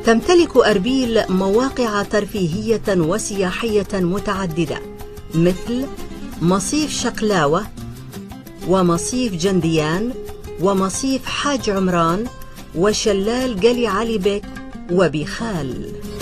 تمتلك أربيل مواقع ترفيهية وسياحية متعددة مثل مصيف شقلاوة ومصيف جنديان ومصيف حاج عمران وشلال قلي علي بك وبخال.